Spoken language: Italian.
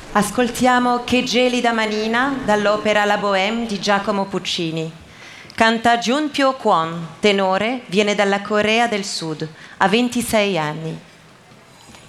Ascoltiamo Che gelida manina dall'opera La Bohème di Giacomo Puccini. Canta Jun Pyo Kwon, tenore, viene dalla Corea del Sud, ha 26 anni.